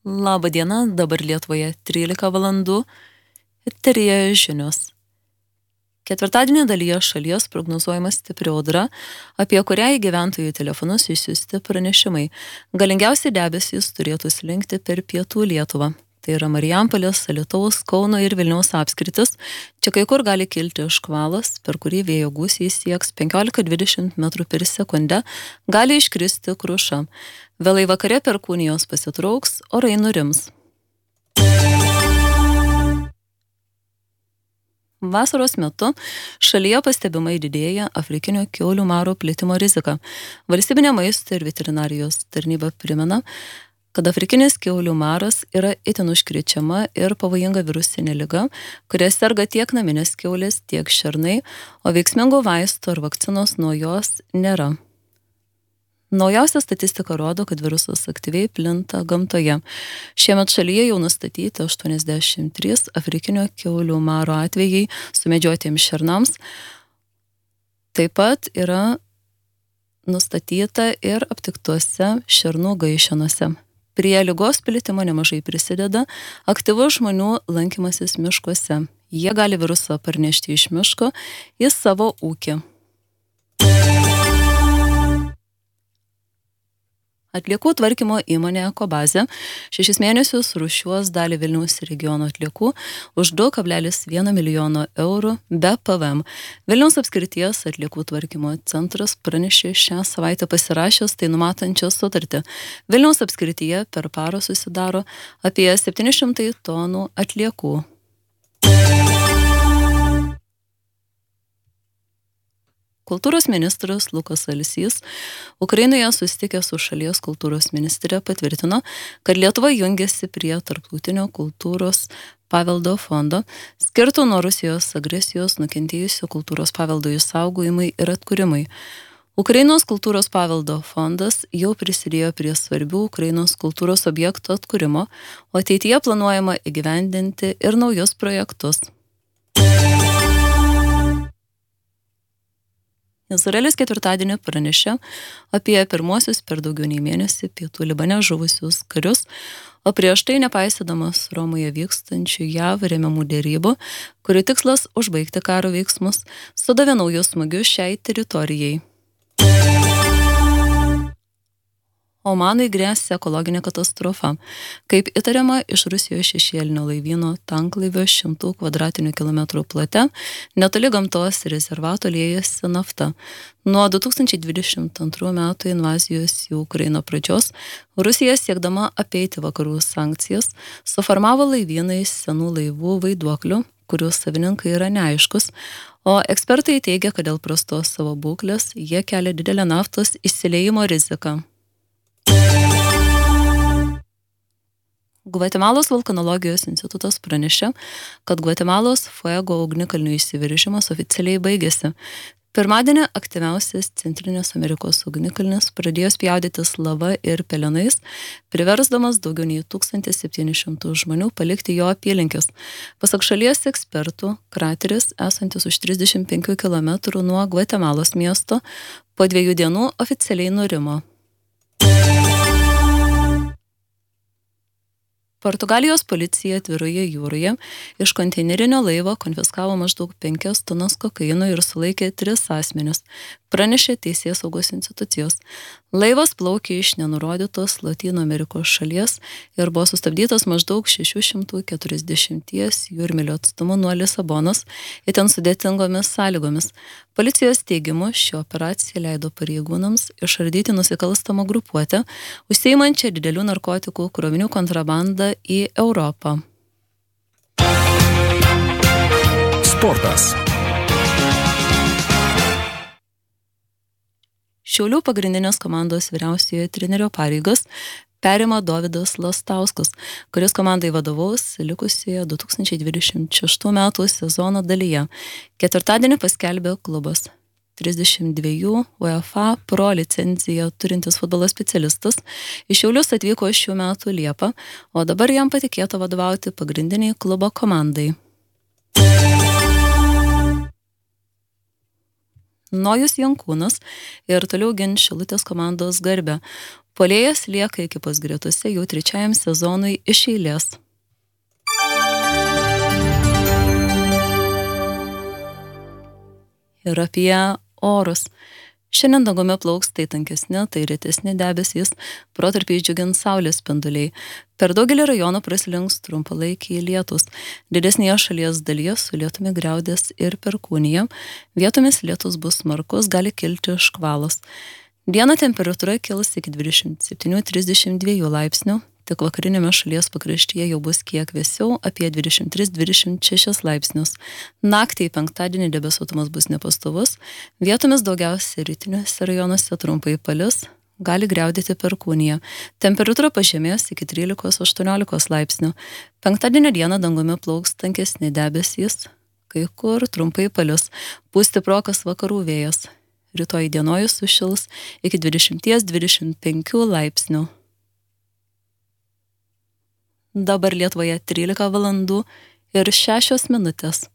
Labą dieną, dabar Lietuvoje 13 valandų ir eteryje žinios. Ketvirtadienio dalyje šalies prognozuojama stipri audra, apie kurią į gyventojų telefonus išsiųsti pranešimai. Galingiausi debesys turėtų slinkti per pietų Lietuvą. Tai yra Marijampolės, Alytaus, Kauno ir Vilniaus apskritis. Čia kai kur gali kilti škvalas, per kurį vėjo gūsiai sieks 15-20 metrų per sekundę, gali iškristi kruša. Vėlai vakare perkūnijos pasitrauks, orai nurims. Vasaros metu šalyje pastebimai didėja afrikinio kiaulių maro plitimo rizika. Valstybinė maisto ir veterinarijos tarnyba primena, kad afrikinis kiaulių maras yra itin užkrečiama ir pavojinga virusinė liga, kuria serga tiek naminės kiaulės, tiek šernai, o veiksmingų vaistų ar vakcinos nuo jos nėra. Naujausia statistika rodo, kad virusas aktyviai plinta gamtoje. Šiemet šalyje jau nustatyti 83 afrikinio kiaulių maro atvejai sumedžiotiems šernams. Taip pat yra nustatyta ir aptiktuose šernų gaišenose. Prie ligos plitimo nemažai prisideda aktyvus žmonių lankymasis miškuose. Jie gali virusą parnešti iš miško į savo ūkį. Atliekų tvarkymo įmonė Ekobazė 6 mėnesius rūšiuos dalį Vilniaus regiono atliekų už 2,1 milijono eurų be PVM. Vilniaus apskrities atliekų tvarkymo centras pranešė šią savaitę pasirašęs tai numatančią sutartį. Vilniaus apskrityje per parą susidaro apie 700 tonų atliekų. Kultūros ministras Lukas Alsys Ukrainoje susitikęs su šalies kultūros ministre patvirtino, kad Lietuva jungiasi prie Tarptautinio kultūros paveldo fondo, skirto nuo Rusijos agresijos nukentėjusio kultūros paveldo išsaugojimui ir atkūrimui. Ukrainos kultūros paveldo fondas jau prisidėjo prie svarbių Ukrainos kultūros objektų atkūrimo, o ateityje planuojama įgyvendinti ir naujus projektus. Izraelis ketvirtadienį pranešė apie pirmuosius per daugiau nei mėnesį pietų Libane žuvusius karius, o prieš tai nepaisydamas Romoje vykstančių JAV remiamų derybų, kurių tikslas užbaigti karo veiksmus, sudavė naujus smūgius šiai teritorijai. Omanui grėsia ekologinė katastrofa. Kaip įtariama, iš Rusijos šešėlinio laivyno tanklaivio 100 kvadratinių kilometrų plote netoli gamtos rezervato liejasi nafta. Nuo 2022 metų invazijos į Ukrainą pradžios Rusija siekdama apeiti vakarų sankcijas suformavo laivynai senų laivų vaiduoklių, kurių savininkai yra neaiškus, o ekspertai teigia, kad dėl prastos savo būklės jie kelia didelę naftos išsiliejimo riziką. Gvatemalos vulkanologijos institutas pranešė, kad Gvatemalos Fuego ugnikalnių išsiveržimas oficialiai baigėsi. Pirmadienį aktyviausias Centrinės Amerikos ugnikalnis pradėjo spjaudytis lava ir pelenais, priversdamas daugiau nei 1700 žmonių palikti jo apylinkes. Pasak šalies ekspertų, krateris, esantis už 35 km nuo Gvatemalos miesto, po 2 dienų oficialiai nurimo. Portugalijos policija atviroje jūroje iš konteinerinio laivo konfiskavo maždaug 5 tonas kokaino ir sulaikė 3 asmenis, pranešė teisėsaugos institucijos. Laivas plaukė iš nenurodytos Lotynų Amerikos šalies ir buvo sustabdytas maždaug 640 jūrmylių atstumu nuo Lisabonos, itin sudėtingomis sąlygomis. Policijos teigimu, ši operacija leido pareigūnams išardyti nusikalstamą grupuotę, užsiimančią didelių narkotikų krovinių kontrabandą į Europą. Sportas. Šiaulių pagrindinės komandos vyriausiojo trenerio pareigas perima Dovydas Lastauskas, kuris komandai vadovaus likusioje 2026 metų sezono dalyje. Ketvirtadienį paskelbė klubas. 32 UEFA Pro licenciją turintis futbolo specialistas iš Šiaulius atvyko šių metų Liepą, o dabar jam patikėta vadovauti pagrindiniai klubo komandai. Nojus Jankūnas ir toliau gins Šilutės komandos garbę. Puolėjas lieka ekipos gretose jau 3 sezonui iš eilės. Ir apie orus. Šiandien dangumi plauks tai tankesni, tai retesni debesys, protarpiais džiugins saulės spinduliai. Per daugelį rajonų praslinks trumpalaikiai lietus. Didesnėje šalies dalyje su lietumi griaudės ir perkūnija. Vietomis lietus bus smarkus, gali kilti škvalos. Dieną temperatūra kils iki 27-32 laipsnių. Tik vakarinėme šalies pakraštyje jau bus kiek vėsiau, apie 23-26 laipsnius. Naktį į penktadienį debesuotumas bus nepastovus, vietomis daugiausia rytiniuose rajonuose trumpai palis, gali griaudėti perkūnija. Temperatūra pažemės iki 13-18 laipsnių. Penktadienio dieną dangumi plauks tankesni debesys, kai kur trumpai palis, pūs stiprokas vakarų vėjas. Rytoj dienojus sušils iki 20-25 laipsnių. Dabar Lietuvoje 13 valandų ir 6 minutės.